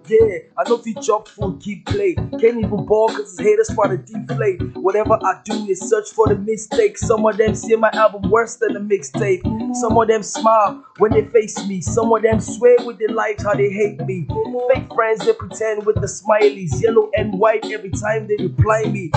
Yeah, I know if you chop food, keep play. Can't even ball cause his haters try to deflate. Whatever I do is search for the mistakes. Some of them see my album worse than the mixtape. Some of them smile when they face me. Some of them swear with their lives how they hate me. Fake friends they pretend with the smileys, yellow and white every time they reply me.